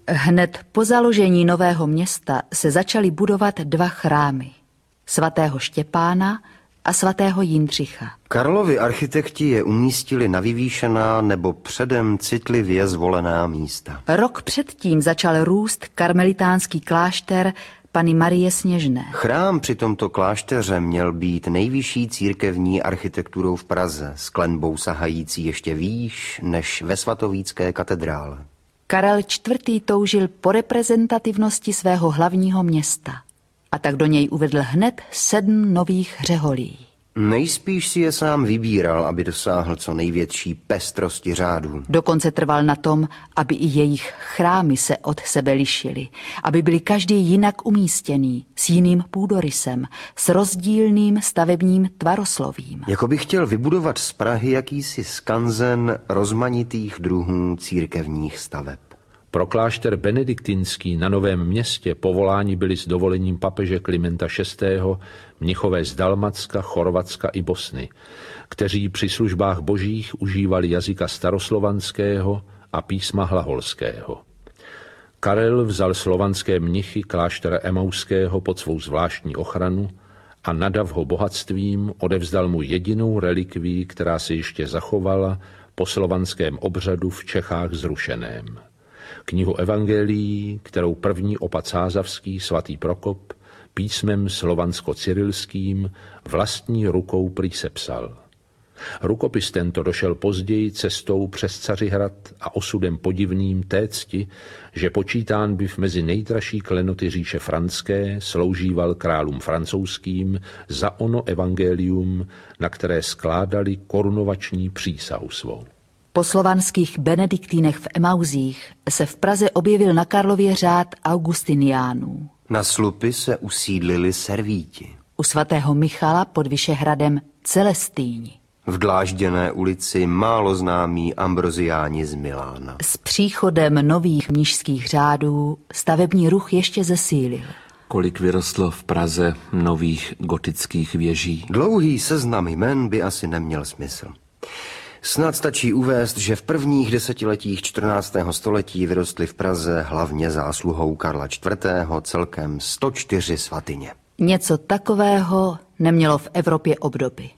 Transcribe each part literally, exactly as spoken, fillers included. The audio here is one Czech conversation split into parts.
Hned po založení nového města se začaly budovat dva chrámy. Svatého Štěpána a svatého Jindřicha. Karlovi architekti je umístili na vyvýšená nebo předem citlivě zvolená místa. Rok předtím začal růst karmelitánský klášter Panny Marie Sněžné. Chrám při tomto klášteře měl být nejvyšší církevní architekturou v Praze, s klenbou sahající ještě výš než ve svatovícké katedrále. Karel čtvrtý toužil po reprezentativnosti svého hlavního města a tak do něj uvedl hned sedm nových řeholí. Nejspíš si je sám vybíral, aby dosáhl co největší pestrosti řádů. Dokonce trval na tom, aby i jejich chrámy se od sebe lišily, aby byly každý jinak umístěný, s jiným půdorysem, s rozdílným stavebním tvaroslovím. Jako by chtěl vybudovat z Prahy jakýsi skanzen rozmanitých druhů církevních staveb. Pro klášter benediktinský na Novém Městě povoláni byli s dovolením papeže Klimenta šestého mnichové z Dalmatska, Chorvatska i Bosny, kteří při službách božích užívali jazyka staroslovanského a písma hlaholského. Karel vzal slovanské mnichy kláštera Emauského pod svou zvláštní ochranu a nadav ho bohatstvím odevzdal mu jedinou relikví, která se ještě zachovala po slovanském obřadu v Čechách zrušeném. Knihu evangelií, kterou první opat Sázavský svatý Prokop písmem slovansko-cyrilským vlastní rukou prý sepsal. Rukopis tento došel později cestou přes Cařihrad a osudem podivným té cti, že počítán byv mezi nejdražší klenoty říše franské sloužíval králům francouzským za ono evangelium, na které skládali korunovační přísahu svou. Po slovanských benediktínech v Emauzích se v Praze objevil na Karlově řád Augustiniánů. Na slupy se usídlili servíti. U svatého Michala pod Vyšehradem Celestýni. V Dlážděné ulici málo známí ambroziáni z Milána. S příchodem nových mnišských řádů stavební ruch ještě zesílil. Kolik vyrostlo v Praze nových gotických věží. Dlouhý seznam jmen by asi neměl smysl. Snad stačí uvést, že v prvních desetiletích čtrnáctého století vyrostly v Praze hlavně zásluhou Karla čtvrtého celkem sto čtyři svatyně. Něco takového nemělo v Evropě obdoby.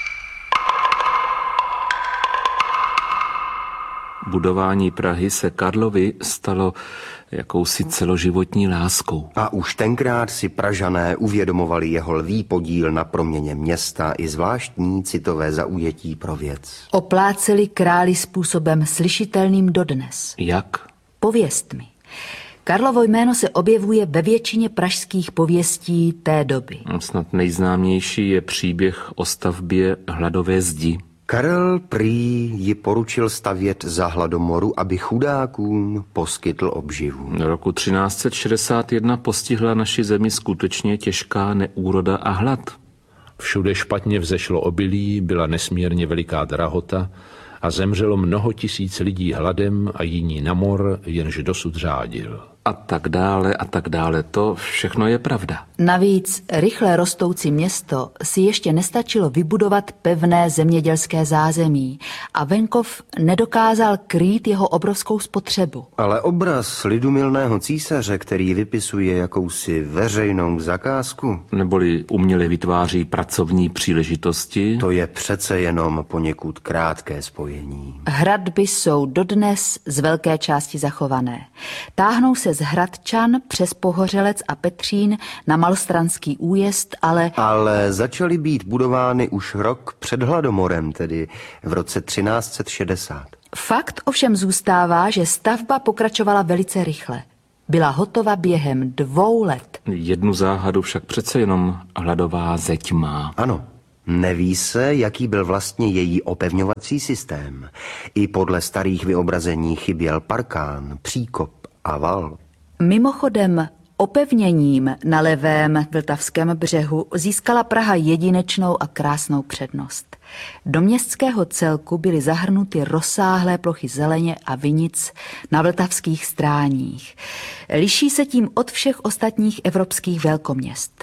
Budování Prahy se Karlovi stalo jakousi celoživotní láskou. A už tenkrát si Pražané uvědomovali jeho lví podíl na proměně města i zvláštní citové zaujetí pro věc. Opláceli králi způsobem slyšitelným dodnes. Jak? Pověstmi. Karlovo jméno se objevuje ve většině pražských pověstí té doby. Snad nejznámější je příběh o stavbě hladové zdi. Karel prý ji poručil stavět za hladomoru, aby chudákům poskytl obživu. Roku třináct set šedesát jedna postihla naši zemi skutečně těžká neúroda a hlad. Všude špatně vzešlo obilí, byla nesmírně veliká drahota a zemřelo mnoho tisíc lidí hladem a jiní na mor, jenž dosud řádil. A tak dále, a tak dále. To všechno je pravda. Navíc rychle rostoucí město si ještě nestačilo vybudovat pevné zemědělské zázemí a venkov nedokázal krýt jeho obrovskou spotřebu. Ale obraz lidumilného císaře, který vypisuje jakousi veřejnou zakázku, neboli uměle vytváří pracovní příležitosti, to je přece jenom poněkud krátké spojení. Hradby jsou dodnes z velké části zachované. Táhnou se z Hradčan přes Pohořelec a Petřín na Malostranský újezd, ale... Ale začaly být budovány už rok před hladomorem, tedy v roce třináct set šedesát. Fakt ovšem zůstává, že stavba pokračovala velice rychle. Byla hotova během dvou let. Jednu záhadu však přece jenom hladová zeď má. Ano. Neví se, jaký byl vlastně její opevňovací systém. I podle starých vyobrazení chyběl parkán, příkop a val. Mimochodem, opevněním na levém vltavském břehu získala Praha jedinečnou a krásnou přednost. Do městského celku byly zahrnuty rozsáhlé plochy zeleně a vinic na vltavských stráních. Liší se tím od všech ostatních evropských velkoměst.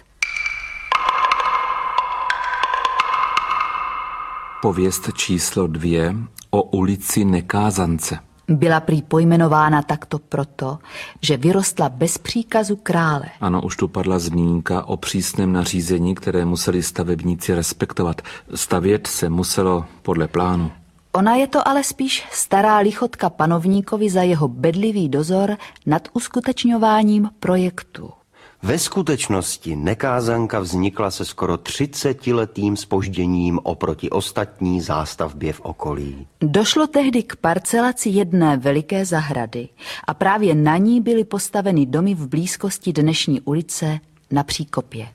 Pověst číslo dvě o ulici Nekázance. Byla prý pojmenována takto proto, že vyrostla bez příkazu krále. Ano, už tu padla zmínka o přísném nařízení, které museli stavebníci respektovat. Stavět se muselo podle plánu. Ona je to ale spíš stará lichotka panovníkovi za jeho bedlivý dozor nad uskutečňováním projektu. Ve skutečnosti nekázanka vznikla se skoro třicetiletým zpožděním oproti ostatní zástavbě v okolí. Došlo tehdy k parcelaci jedné veliké zahrady a právě na ní byly postaveny domy v blízkosti dnešní ulice Na Příkopě.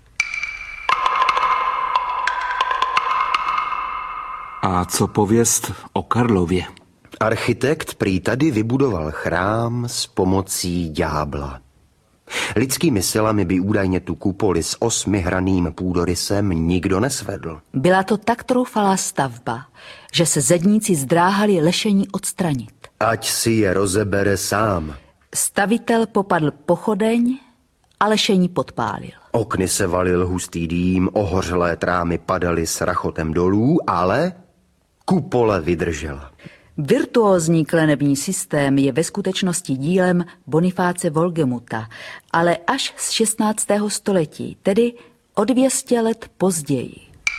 A co pověst o Karlově? Architekt prý tady vybudoval chrám s pomocí ďábla. Lidskými silami by údajně tu kupoli s osmihraným půdorysem nikdo nesvedl. Byla to tak troufalá stavba, že se zedníci zdráhali lešení odstranit. Ať si je rozebere sám. Stavitel popadl pochodeň a lešení podpálil. Okny se valil hustý dým, ohořelé trámy padaly s rachotem dolů, ale kupole vydržela. Virtuózní klenební systém je ve skutečnosti dílem Bonifáce Wolgemuta, ale až z šestnáctého století, tedy o dvě stě let později.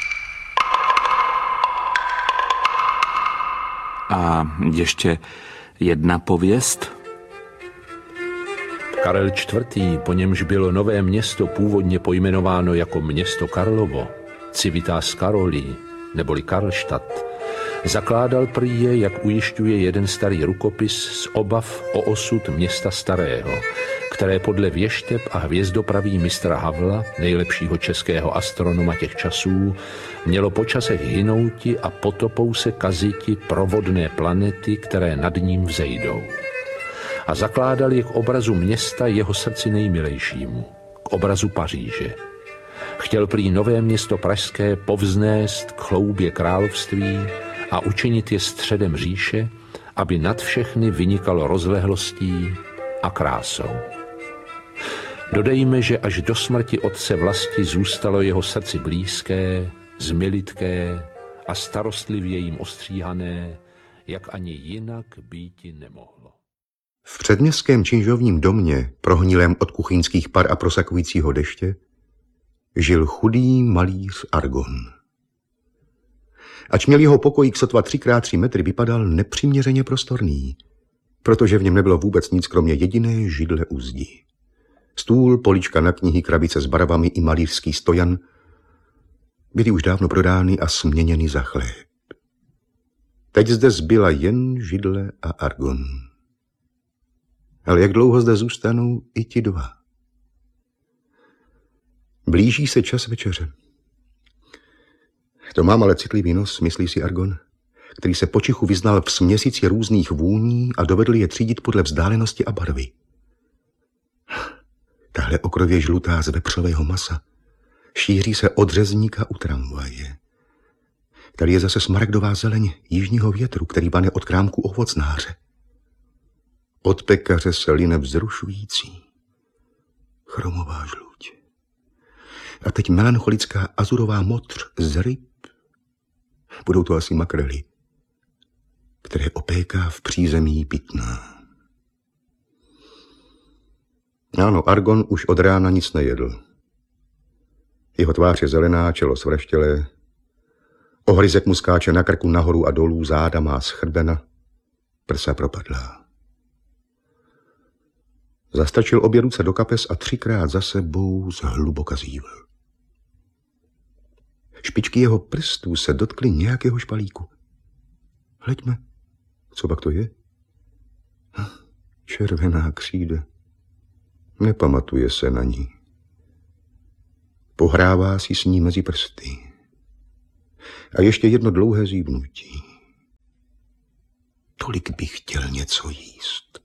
A ještě jedna pověst? Karel čtvrtý., po němž bylo Nové Město původně pojmenováno jako město Karlovo, Civitas Karoli, neboli Karlštát, zakládal prý je, jak ujišťuje jeden starý rukopis, z obav o osud města starého, které podle věšteb a hvězdopraví mistra Havla, nejlepšího českého astronoma těch časů, mělo po časech hynouti a potopou se kaziti provodné planety, které nad ním vzejdou. A zakládal je k obrazu města jeho srdci nejmilejšímu, k obrazu Paříže. Chtěl prý Nové Město pražské povznést k chloubě království a učinit je středem říše, aby nad všechny vynikalo rozlehlostí a krásou. Dodejme, že až do smrti otce vlasti zůstalo jeho srdci blízké, zmilitké a starostlivě jim ostříhané, jak ani jinak býti nemohlo. V předměstském činžovním domě, prohnilém od kuchyňských par a prosakujícího deště, žil chudý malíř Argon. Ač měl jeho pokojík sotva tři krát tři metry, vypadal nepřiměřeně prostorný, protože v něm nebylo vůbec nic kromě jediné židle u zdi. Stůl, polička na knihy, krabice s barvami i malířský stojan byly už dávno prodány a směněny za chléb. Teď zde zbyla jen židle a Argon. Ale jak dlouho zde zůstanou i ti dva? Blíží se čas večeře. To mám ale citlivý nos, myslí si Argon, který se počichu vyznal v směsici různých vůní a dovedl je třídit podle vzdálenosti a barvy. Tahle okrově žlutá z vepřového masa šíří se od řezníka u tramvaje. Tady je zase smaragdová zeleň jižního větru, který vane od krámku ovocnáře. Od pekaře se line vzrušující chromová žluť. A teď melancholická azurová modř z ryb. Budou to asi makrely, které opéká v přízemí pitná. Ano, Argon už od rána nic nejedl. Jeho tvář je zelená, čelo svraštělé, ohryzek mu skáče na krku nahoru a dolů, záda má schrbena, prsa propadlá. Zastrčil obě ruce do kapes a třikrát za sebou zhluboka zívl. Špičky jeho prstů se dotkly nějakého špalíku. Hleďme, co pak to je? Červená křída. Nepamatuje se na ní. Pohrává si s ní mezi prsty. A ještě jedno dlouhé zívnutí. Tolik bych chtěl něco jíst.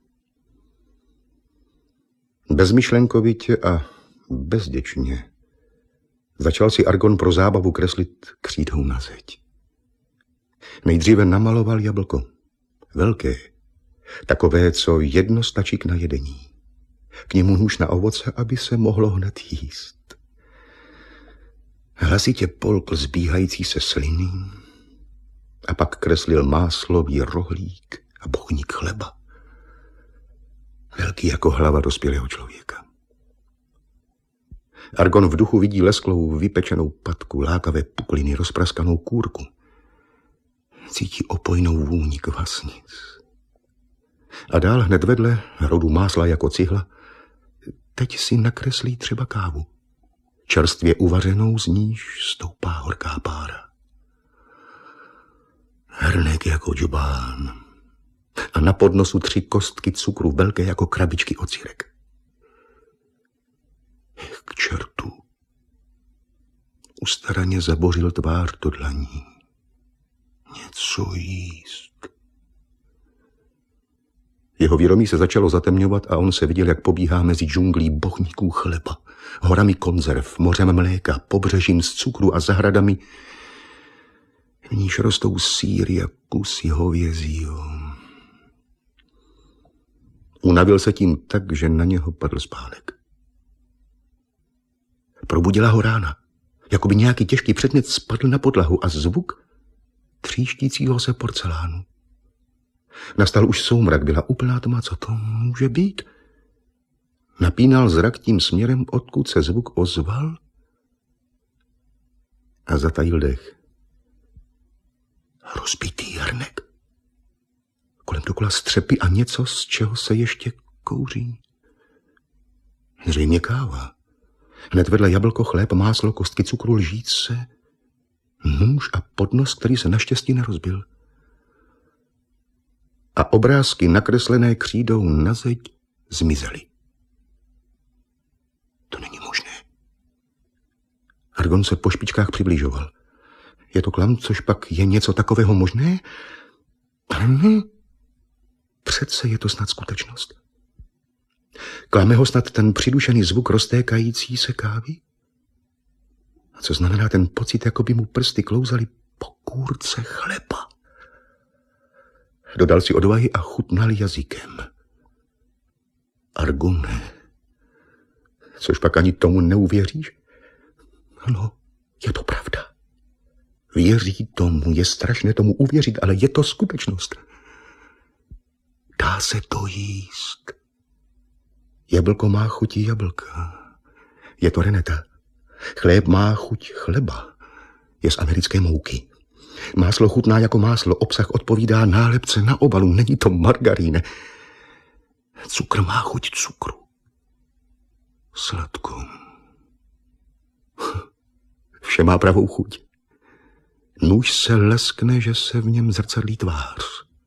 Bezmyšlenkovitě a bezděčně začal si Argon pro zábavu kreslit křídou na zeď. Nejdříve namaloval jablko. Velké. Takové, co jedno stačí k najedení. K němu nůž na ovoce, aby se mohlo hned jíst. Hlasitě polkl zbíhající se sliny a pak kreslil máslový rohlík a bochník chleba. velký jako hlava dospělého člověka. Argon v duchu vidí lesklou, vypečenou patku, lákavé pukliny, rozpraskanou kůrku. Cítí opojnou vůni kvasnic. A dál hned vedle, hrodu másla jako cihla, teď si nakreslí třeba kávu. Čerstvě uvařenou, z níž stoupá horká pára. Hrnek jako džubán. A na podnosu tři kostky cukru velké jako krabičky ocírek. K čertu. Ustaraně zabořil tvář do dlaní. Něco jíst. Jeho vědomí se začalo zatemňovat a on se viděl, jak pobíhá mezi džunglí bochníků chleba, horami konzerv, mořem mléka, pobřežím z cukru a zahradami, v níž rostou sýry a kusy hovězího. Unavil se tím tak, že na něho padl spánek. Probudila ho rána, jako by nějaký těžký předmět spadl na podlahu a zvuk tříštícího se porcelánu. Nastal už soumrak, byla úplná tma, co to může být? Napínal zrak tím směrem, odkud se zvuk ozval a zatajil dech. Rozbitý hrnek. Kolem dokola střepy a něco, z čeho se ještě kouří. Zřejmě káva. Hned vedle jablko, chléb, máslo, kostky cukru, lžíce, nůž a podnos, který se naštěstí nerozbil. A obrázky nakreslené křídou na zeď zmizely. To není možné. Argon se po špičkách přibližoval. Je to klam, což pak je něco takového možné? Ale ne. Přece je to snad skutečnost. Klame ho snad ten přidušený zvuk roztékající se kávy? A co znamená ten pocit, jako by mu prsty klouzaly po kůrce chleba? Dodal si odvahy a chutnal jazykem. Argune, což pak ani tomu neuvěříš? Ano, je to pravda. Věří tomu, je strašné tomu uvěřit, ale je to skutečnost. Dá se to jíst. Jablko má chuť jablka. Je to reneta. Chléb má chuť chleba. Je z americké mouky. Máslo chutná jako máslo, obsah odpovídá nálepce na obalu, není to margarín. Cukr má chuť cukru. Sladko. Vše má pravou chuť. Nůž se leskne, že se v něm zrcadlí tvář.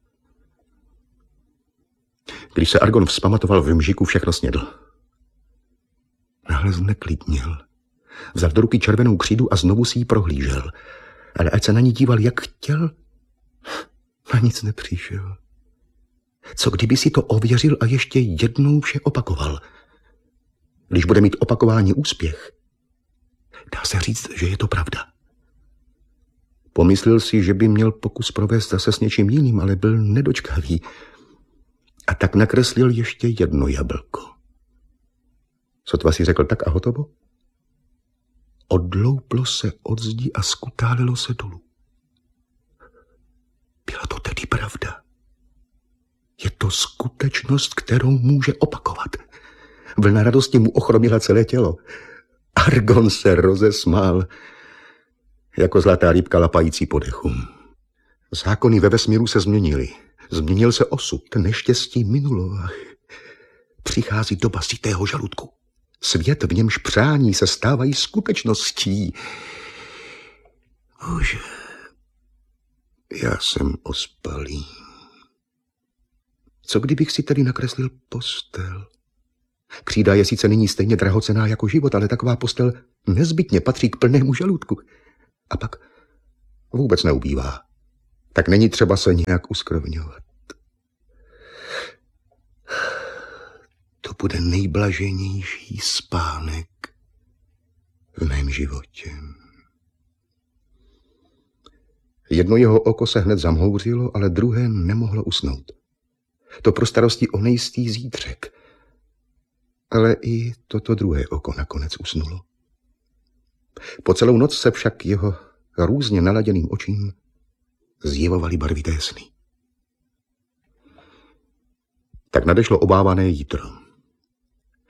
Když se Argon vzpamatoval v mžiku, všechno snědl. Náhle zneklidněl. Vzal do ruky červenou křídu a znovu si ji prohlížel. Ale ať se na ní díval, jak chtěl, na nic nepřišel. Co kdyby si to ověřil a ještě jednou vše opakoval? Když bude mít opakování úspěch, dá se říct, že je to pravda. Pomyslel si, že by měl pokus provést zase s něčím jiným, ale byl nedočkavý. A tak nakreslil ještě jedno jablko. Sotva si řekl tak a hotovo? Odlouplo se od zdi a skutálilo se dolů. Byla to tedy pravda. Je to skutečnost, kterou může opakovat. Vlna radosti mu ochromila celé tělo. Argon se rozesmál, jako zlatá rybka lapající po dechu. Zákony ve vesmíru se změnily. Změnil se osud, neštěstí minulo. Přichází doba sytého žaludku. Svět, v němž přání se stávají skutečností. Bože, já jsem ospalý. Co kdybych si tedy nakreslil postel? Křída je sice nyní stejně drahocenná jako život, ale taková postel nezbytně patří k plnému žaludku. A pak vůbec neubývá. Tak není třeba se nějak uskrvňovat. To bude nejblaženější spánek v mém životě. Jedno jeho oko se hned zamhouřilo, ale druhé nemohlo usnout. To pro starosti o nejistý zítřek. Ale i toto druhé oko nakonec usnulo. Po celou noc se však jeho různě naladěným očím zjevovaly barvité sny. Tak nadešlo obávané jítro.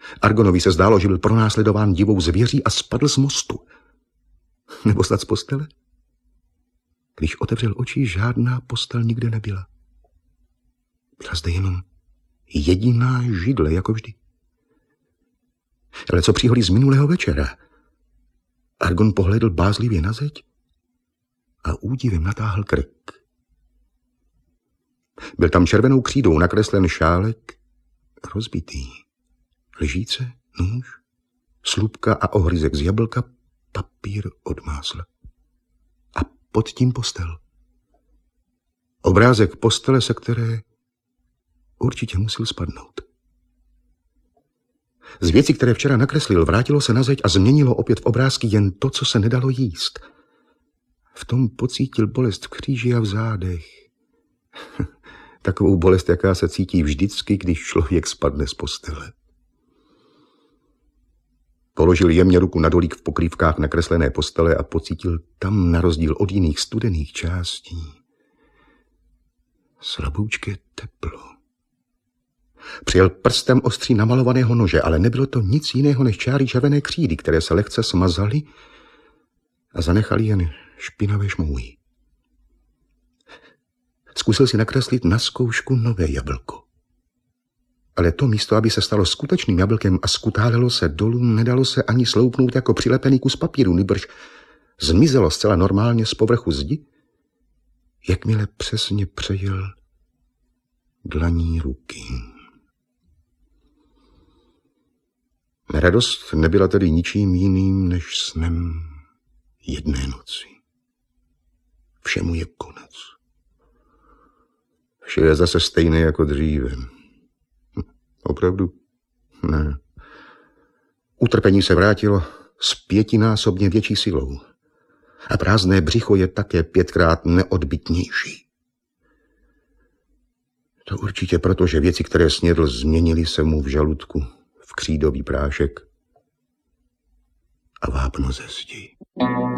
Argonovi se zdálo, že byl pronásledován divou zvěří a spadl z mostu. Nebo snad z postele? Když otevřel oči, žádná postel nikde nebyla. Byla zde jenom jediná židle, jako vždy. Ale co příhody z minulého večera? Argon pohlédl bázlivě na zeď a údivem natáhl krk. Byl tam červenou křídou nakreslen šálek, rozbitý. Lžíce, nůž, slupka a ohryzek z jablka, papír od másla. A pod tím postel. Obrázek postele, se které určitě musel spadnout. Z věcí, které včera nakreslil, vrátilo se na zeď a změnilo opět v obrázky jen to, co se nedalo jíst. V tom pocítil bolest v kříži a v zádech. Takovou bolest, jaká se cítí vždycky, když člověk spadne z postele. Položil jemně ruku na dolík v pokrývkách nakreslené postele a pocítil tam, na rozdíl od jiných studených částí, slaboučké teplo. Přijel prstem ostří namalovaného nože, ale nebylo to nic jiného než čáry červené křídy, které se lehce smazaly a zanechaly jen špinavé šmouhy. Zkusil si nakreslit na zkoušku nové jablko. Ale to místo, aby se stalo skutečným jablkem a skutálelo se dolů, nedalo se ani sloupnout jako přilepený kus papíru, nýbrž zmizelo zcela normálně z povrchu zdi, jakmile přesně přejel dlaní ruky. Radost nebyla tedy ničím jiným než snem jedné noci. Všemu je konec. Vše je zase stejné jako dříve. Hm, opravdu? Ne. Utrpení se vrátilo s pětinásobně větší silou. A prázdné břicho je také pětkrát neodbytnější. To určitě proto, že věci, které snědl, změnily se mu v žaludku v křídový prášek a vápno ze zdi.